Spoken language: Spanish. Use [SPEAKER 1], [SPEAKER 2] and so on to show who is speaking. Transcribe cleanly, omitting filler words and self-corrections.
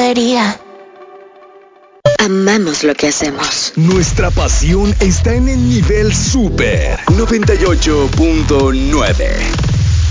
[SPEAKER 1] debería. Amamos lo que hacemos.
[SPEAKER 2] Nuestra pasión está en el nivel Super 98.9.